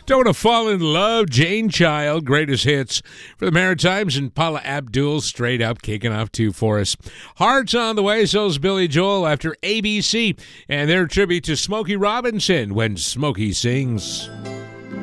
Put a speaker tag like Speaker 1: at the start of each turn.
Speaker 1: Don't Wanna Fall in Love, Jane Child, greatest hits for the Maritimes, and Paula Abdul straight up kicking off two for us. Hearts on the way, so's Billy Joel after ABC and their tribute to Smokey Robinson when Smokey sings.